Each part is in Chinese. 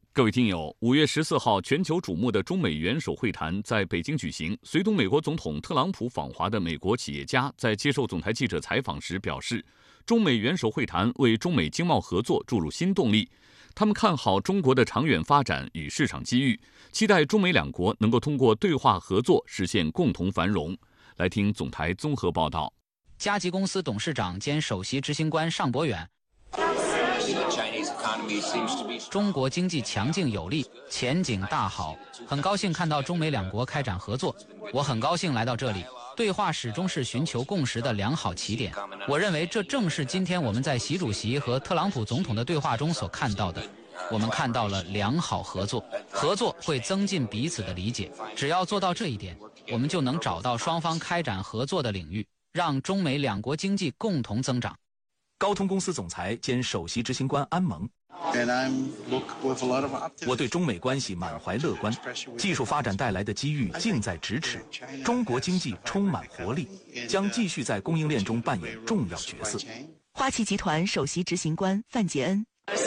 各位听友，5月14号，全球瞩目的中美元首会谈在北京举行。随同美国总统特朗普访华的美国企业家在接受总台记者采访时表示，中美元首会谈为中美经贸合作注入新动力。他们看好中国的长远发展与市场机遇，期待中美两国能够通过对话合作实现共同繁荣。来听总台综合报道。 嘉吉公司董事长兼首席执行官尚博远。中国经济强劲有力，前景大好，很高兴看到中美两国开展合作。我很高兴来到这里，对话始终是寻求共识的良好起点。我认为这正是今天我们在习主席和特朗普总统的对话中所看到的。我们看到了良好合作，合作会增进彼此的理解。只要做到这一点，我们就能找到双方开展合作的领域，让中美两国经济共同增长。 高通公司总裁兼首席执行官安蒙。我对中美关系满怀乐观，技术发展带来的机遇近在咫尺，中国经济充满活力，将继续在供应链中扮演重要角色。 花旗集团首席执行官范杰恩。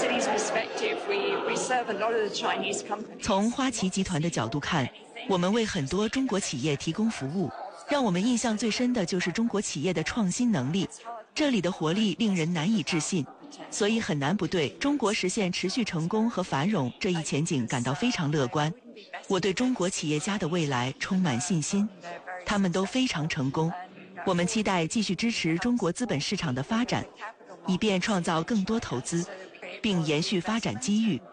从花旗集团的角度看，我们为很多中国企业提供服务，让我们印象最深的就是中国企业的创新能力，这里的活力令人难以置信，所以很难不对中国实现持续成功和繁荣这一前景感到非常乐观。我对中国企业家的未来充满信心，他们都非常成功。我们期待继续支持中国资本市场的发展，以便创造更多投资，并延续发展机遇。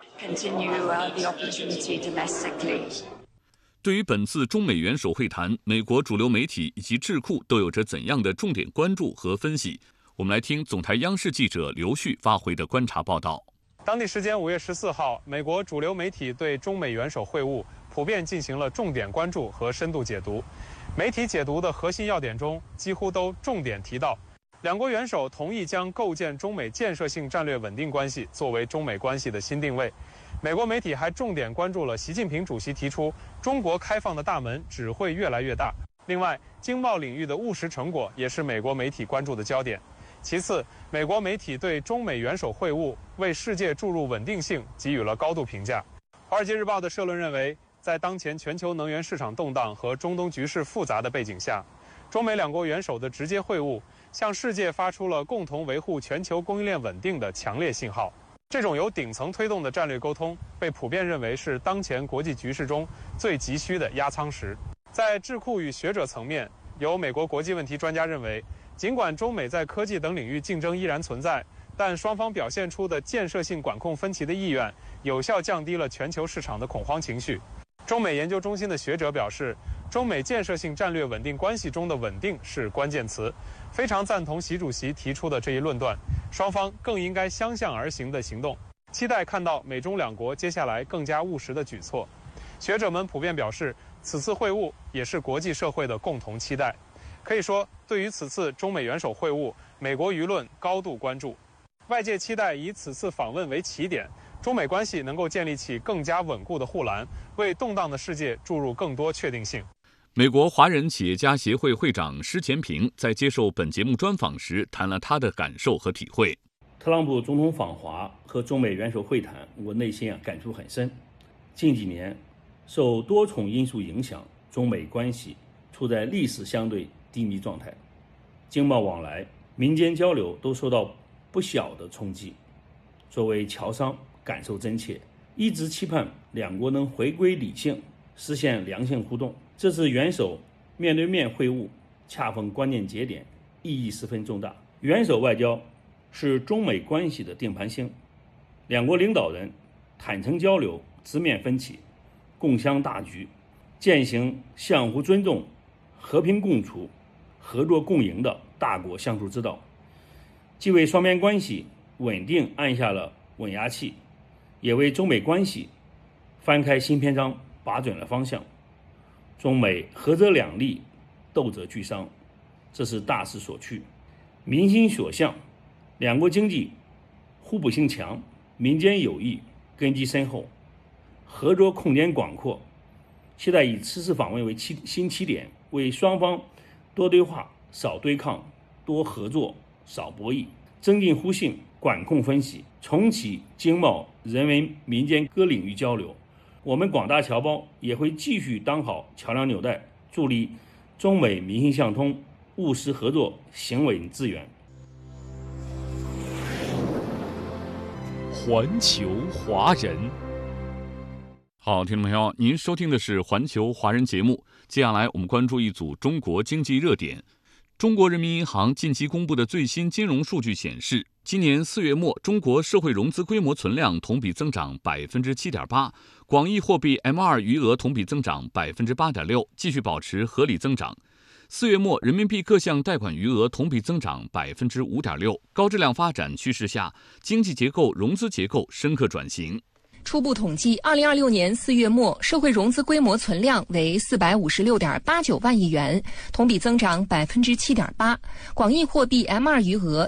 对于本次中美元首会谈，美国主流媒体以及智库都有着怎样的重点关注和分析？我们来听总台央视记者刘旭发回的观察报道。 当地时间5月14号，美国主流媒体对中美元首会晤普遍进行了重点关注和深度解读。媒体解读的核心要点中，几乎都重点提到，两国元首同意将构建中美建设性战略稳定关系作为中美关系的新定位。美国媒体还重点关注了习近平主席提出中国开放的大门只会越来越大。另外，经贸领域的务实成果也是美国媒体关注的焦点。其次，美国媒体对中美元首会晤为世界注入稳定性给予了高度评价。《华尔街日报》的社论认为，在当前全球能源市场动荡和中东局势复杂的背景下，中美两国元首的直接会晤向世界发出了共同维护全球供应链稳定的强烈信号。这种由顶层推动的战略沟通被普遍认为是当前国际局势中最急需的压舱石。在智库与学者层面，有美国国际问题专家认为，尽管中美在科技等领域竞争依然存在，但双方表现出的建设性管控分歧的意愿，有效降低了全球市场的恐慌情绪。中美研究中心的学者表示，中美建设性战略稳定关系中的稳定是关键词，非常赞同习主席提出的这一论断，双方更应该相向而行的行动，期待看到美中两国接下来更加务实的举措。学者们普遍表示，此次会晤也是国际社会的共同期待。可以说，对于此次中美元首会晤，美国舆论高度关注，外界期待以此次访问为起点，中美关系能够建立起更加稳固的护栏，为动荡的世界注入更多确定性。 美国华人企业家协会会长施前平在接受本节目专访时谈了他的感受和体会。 特朗普总统访华和中美元首会谈，我内心感触很深。近几年受多重因素影响，中美关系处在历史相对低迷状态，经贸往来、民间交流都受到不小的冲击。作为侨商，感受真切，一直期盼两国能回归理性，实现良性互动。这次元首面对面会晤恰逢关键节点，意义十分重大。元首外交是中美关系的定盘星，两国领导人坦诚交流，直面分歧，共襄大局，践行相互尊重、和平共处、合作共赢的大国相处之道，既为双边关系稳定按下了稳压器，也为中美关系翻开新篇章把准了方向。中美合则两利，斗则俱伤，这是大势所趋，民心所向。两国经济互补性强，民间友谊根基深厚，合作空间广阔。期待以此次访问为新起点，为双方多对话、少对抗、多合作、少博弈，增进互信，管控分歧，重启经贸人文民间各领域交流。我们广大侨胞也会继续当好桥梁纽带，助力中美民心相通、务实合作行稳致远。 环球华人，好，听众朋友，您收听的是环球华人节目。接下来我们关注一组中国经济热点。中国人民银行近期公布的最新金融数据显示，今年4月末，中国社会融资规模存量同比增长 7.8%， 广义货币 M2 余额同比增长 8.6%， 继续保持合理增长。4月末，人民币各项贷款余额同比增长 5.6%， 高质量发展趋势下，经济结构、融资结构深刻转型。 初步统计，2026年4月末，社会融资规模存量为456.89万亿元，同比增长 7.8%。广义货币 M2 余额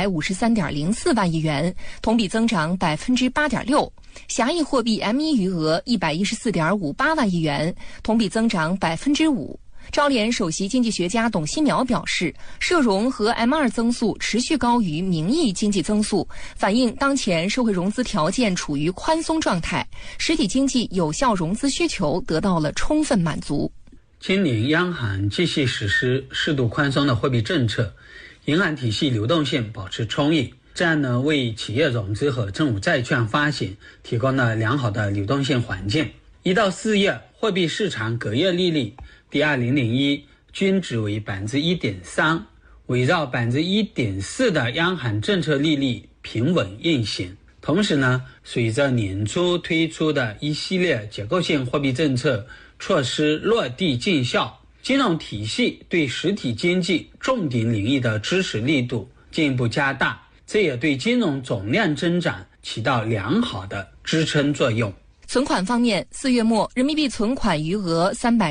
353.04万亿元，同比增长 8.6%。狭义货币 M1 余额114.58万亿元，同比增长 5%。招联首席经济学家董希苗表示，社融和 M2 增速持续高于名义经济增速，反映当前社会融资条件处于宽松状态，实体经济有效融资需求得到了充分满足。 今年央行继续实施适度宽松的货币政策，银行体系流动性保持充裕，这样呢为企业融资和政府债券发行提供了良好的流动性环境。1到4月，货币市场隔夜利率D2001均值为 1.3%， 围绕 1.4% 的央行政策利率平稳运行。同时呢，随着年初推出的一系列结构性货币政策措施落地见效，金融体系对实体经济重点领域的支持力度进一步加大，这也对金融总量增长起到良好的支撑作用。 存款方面，4月末人民币存款余额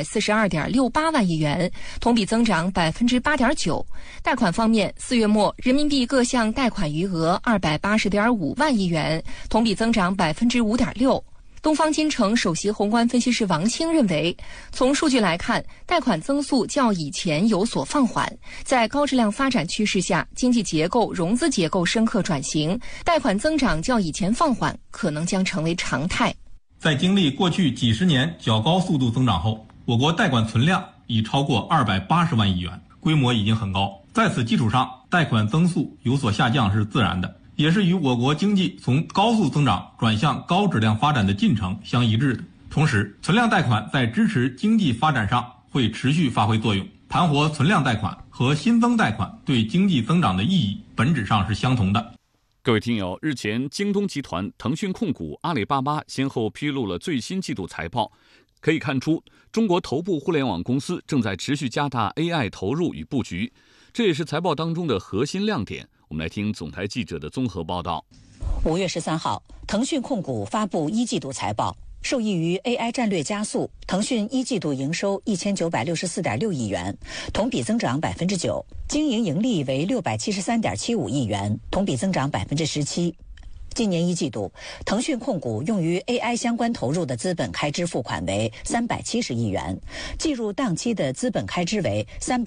342.68万亿元，同比增长 8.9%。贷款方面，4月末人民币各项贷款余额280.5万亿元，同比增长 5.6%。东方金城首席宏观分析师王清认为，从数据来看，贷款增速较以前有所放缓，在高质量发展趋势下，经济结构、融资结构深刻转型，贷款增长较以前放缓，可能将成为常态。 在经历过去几十年较高速度增长后，我国贷款存量已超过280万亿元，规模已经很高。在此基础上，贷款增速有所下降是自然的，也是与我国经济从高速增长转向高质量发展的进程相一致的。同时，存量贷款在支持经济发展上会持续发挥作用。盘活存量贷款和新增贷款对经济增长的意义本质上是相同的。 各位听友，日前京东集团、腾讯控股、阿里巴巴先后披露了最新季度财报，可以看出中国头部互联网公司正在持续加大 AI 投入与布局，这也是财报当中的核心亮点。我们来听总台记者的综合报道。 5月13号，腾讯控股发布一季度财报。受益于 AI 战略加速，腾讯一季度营收1964.6亿元，同比增长 9%， 经营盈利为673.75亿元，同比增长 17%。今年一季度，腾讯控股用于 AI 相关投入的资本开支付款为370亿元，计入当期的资本开支为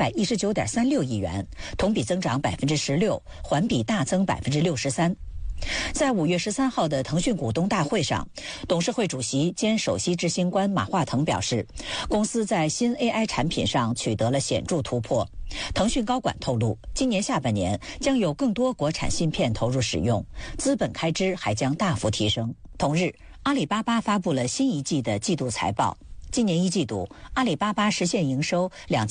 319.36亿元，同比增长 16%， 环比大增 63%。在5月13号的腾讯股东大会上，董事会主席兼首席执行官马化腾表示，公司在新 AI 产品上取得了显著突破。腾讯高管透露，今年下半年将有更多国产芯片投入使用，资本开支还将大幅提升。同日，阿里巴巴发布了新一季的季度财报。今年一季度，阿里巴巴实现营收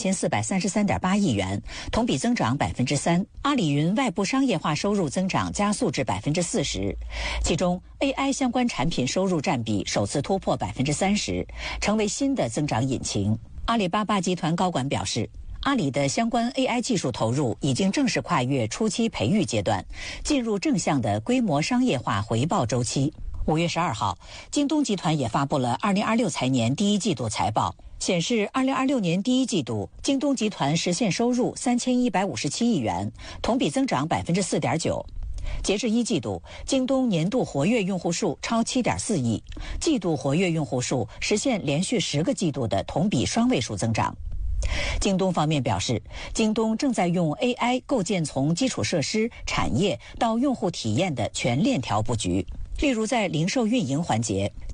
2433.8亿元，同比增长 3%。阿里云外部商业化收入增长加速至 40%， 其中 AI 相关产品收入占比首次突破 30%， 成为新的增长引擎。阿里巴巴集团高管表示，阿里的相关 AI 技术投入已经正式跨越初期培育阶段，进入正向的规模商业化回报周期。5月12号，京东集团也发布了2026财年第一季度财报，显示2026年第一季度，京东集团实现收入3157亿元，同比增长 4.9%。截至一季度，京东年度活跃用户数超 7.4 亿，季度活跃用户数实现连续10个季度的同比双位数增长。京东方面表示，京东正在用 AI 构建从基础设施、产业到用户体验的全链条布局。 例如在零售运营环节，